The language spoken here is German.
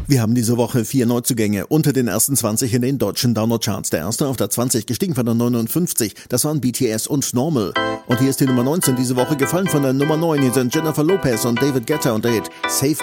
Wir haben diese Woche 4 Neuzugänge unter den ersten 20 in den deutschen Download-Charts. Der erste auf der 20, gestiegen von der 59. Das waren BTS und Normal. Und hier ist die Nummer 19 diese Woche, gefallen von der Nummer 9. Hier sind Jennifer Lopez und David Guetta und der Hit Save